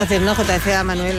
Hacer no JF a Manuel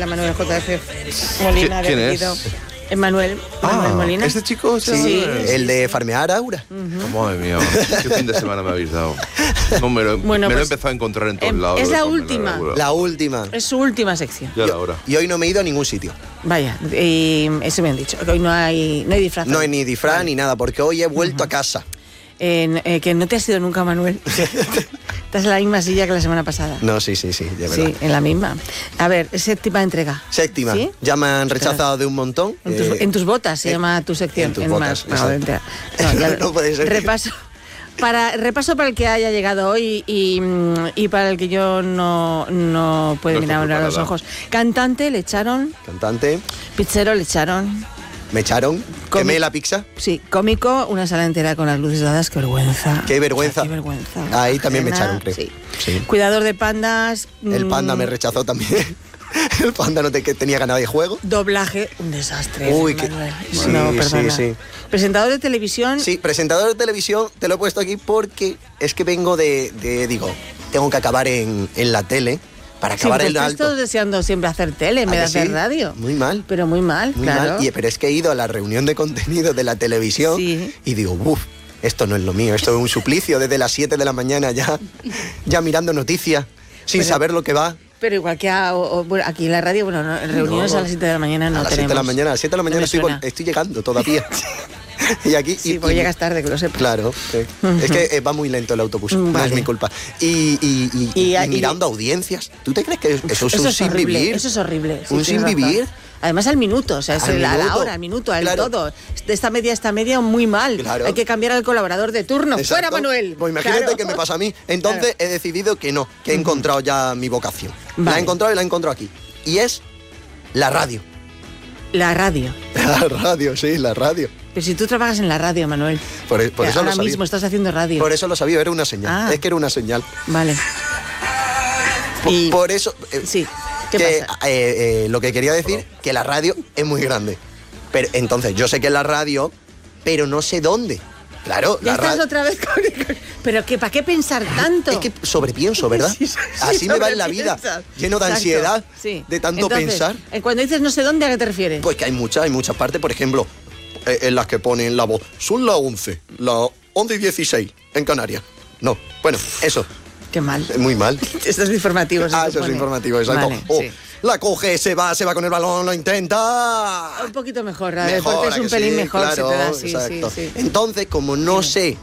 JF Molina. ¿Quién de es? Manuel Molina. ¿Este chico? Sí. El de farmear Aura. Madre mía, qué fin de semana me habéis dado. No, me lo he empezado a encontrar en todos lados. Es la última. La última. Es su última sección. Ya la hora. Y hoy no me he ido a ningún sitio. Vaya, y eso me han dicho, que hoy no hay disfraz. No hay ni disfraz ni nada, porque hoy he vuelto a casa. Que no te has ido nunca, Manuel. Estás en la misma silla que la semana pasada. No, sí, de verdad. Sí, en la misma. A ver, séptima entrega. Séptima. ¿Sí? Ya me han rechazado de un montón. En tus botas se llama tu sección. En tus botas. No puede ser. Repaso para el que haya llegado hoy y para el que yo no puede mirar a los ojos. Cantante le echaron. Cantante. Pizzero le echaron. Me echaron. Quemé la pizza. Sí, cómico, una sala entera con las luces dadas. Qué vergüenza. Qué vergüenza. Qué vergüenza. Ahí también me echaron, creo. Sí. Sí. Cuidador de pandas. El panda me rechazó también. El panda tenía ganas de juego. Doblaje, un desastre. Uy, sí, perdona. Sí. Presentador de televisión. Sí, presentador de televisión, te lo he puesto aquí porque es que vengo digo, tengo que acabar en la tele para acabar en alto. Estoy deseando siempre hacer tele en vez de hacer radio. Muy mal. Pero muy mal, claro. Pero es que he ido a la reunión de contenido de la televisión y digo, esto no es lo mío, esto es un suplicio desde las 7 de la mañana ya mirando noticias, sin saber lo que va. Pero igual que aquí en la radio, reuniones a las 7 de la mañana no tenemos. A las 7 de la mañana, a las 7 de la mañana estoy llegando todavía. Y aquí pues llegas tarde, que lo sepas. Claro, es que va muy lento el autobús, no es mi culpa. Y mirando audiencias, ¿tú te crees que eso es un sin vivir? Eso es horrible. ¿Un sin vivir? Además al minuto, o sea, es a la hora, al minuto, al todo. De esta media muy mal. Claro. Hay que cambiar al colaborador de turno. Exacto. ¡Fuera, Manuel! Pues imagínate que me pasa a mí. Entonces he decidido que no, que he encontrado ya mi vocación. La he encontrado y la he encontrado aquí. Y es la radio. La radio. La radio, sí, la radio. Pero si tú trabajas en la radio, Manuel. Por eso lo sabía. Ahora mismo estás haciendo radio. Por eso lo sabía, era una señal. Es que era una señal. Vale. Por eso... sí. ¿Qué pasa? Lo que quería decir, que la radio es muy grande. Pero entonces, yo sé que es la radio, pero no sé dónde. Claro, ya estás otra vez con... Pero ¿para qué pensar tanto? Es que sobrepienso, ¿verdad? Sí, así me va en la vida, lleno de ansiedad, de tanto pensar. Cuando dices no sé dónde, ¿a qué te refieres? Pues que hay muchas partes, por ejemplo, en las que ponen la voz. Son las 11:16 en Canarias. No, bueno, eso. Qué mal. Muy mal. Esto es informativo. Eso es informativo, exacto. Vale, la coge, se va con el balón, lo intenta. Un poquito mejor, la deporte es un pelín mejor, claro, se te da, sí. Entonces, como no sé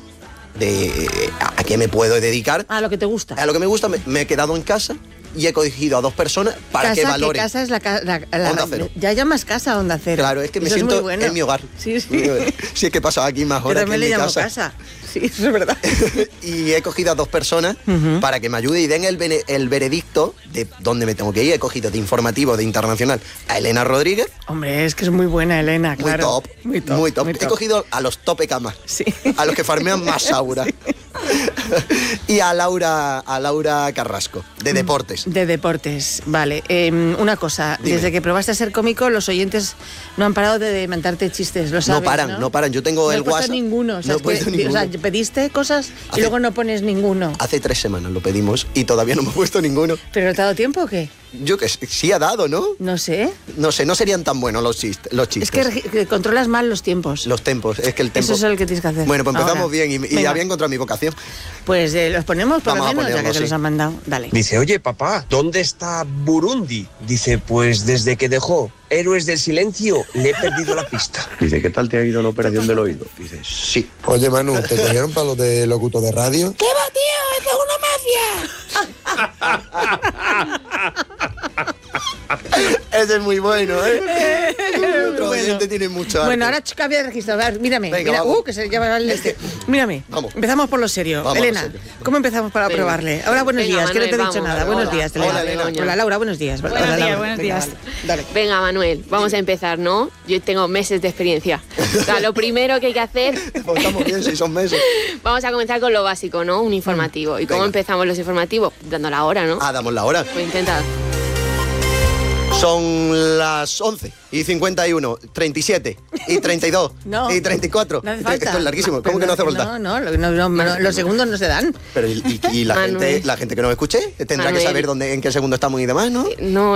a qué me puedo dedicar. A lo que te gusta. A lo que me gusta, me he quedado en casa y he cogido a 2 personas para que valoren. Casa es la Onda Cero. Ya llamas casa a Onda Cero. Claro, es que me siento en mi hogar. Sí. Sí, es que he pasado aquí más horas que en mi casa. Sí, eso es verdad. Y he cogido a 2 personas para que me ayuden y den el veredicto de dónde me tengo que ir. He cogido de informativo, de internacional, a Elena Rodríguez. Hombre, es que es muy buena Elena, claro. Muy top. He cogido a los tope camas. Sí. A los que farmean más Aura. Sí. Y a Laura Carrasco, de deportes. De deportes, vale. Una cosa, Dime. Desde que probaste a ser cómico, los oyentes no han parado de mandarte chistes, lo sabes, No paran. Yo tengo el WhatsApp. Ninguno. No he puesto ninguno. O sea, pediste cosas y luego no pones ninguno. Hace 3 semanas lo pedimos y todavía no me he puesto ninguno. ¿Pero te ha dado tiempo o qué? Yo que sí ha dado, ¿no? No sé. No serían tan buenos los chistes. Es que controlas mal los tiempos. Los tempos, es que el tempo... Eso es el que tienes que hacer. Bueno, pues empezamos bien y había encontrado mi vocación. Pues los ponemos por lo menos, ya que te los han mandado. Dale. Dice, oye, papá, ¿dónde está Burundi? Dice, pues desde que dejó Héroes del Silencio, le he perdido la pista. Dice, ¿qué tal te ha ido la operación del oído? Dice, sí. Oye, Manu, ¿te cogieron para los de locuto de radio? ¿Qué va, tío? ¡Esto es una mafia! Ese es muy bueno, ¿eh? Otro oyente tiene mucho arte. Bueno, ahora cambia de registro. A ver, mírame. Venga, mira, que se llama el Mírame. Vamos. Empezamos por lo serio. Vamos, Elena, lo serio. ¿cómo empezamos para probarle? Ahora, buenos días, Manuel, que no te he dicho vamos, nada. Buenos días, Hola, Elena. Elena. Hola, Laura, buenos días. Buenos días. Dale. Venga, Manuel, vamos a empezar, ¿no? Yo tengo meses de experiencia. O sea, lo primero que hay que hacer... Pues estamos bien, si son meses. Vamos a comenzar con lo básico, ¿no? Un informativo. ¿Y cómo Venga. empezamos los informativos? Dando la hora, ¿no? Damos la hora. Pues intenta. Son las 11:51, 37 y 32 No. y 34. No hace falta. Esto es larguísimo. ¿Cómo que no hace falta? No, los segundos no se dan. Pero y la Manuel. gente que nos escuche tendrá que Manuel. saber en qué segundo estamos y demás, ¿no? No,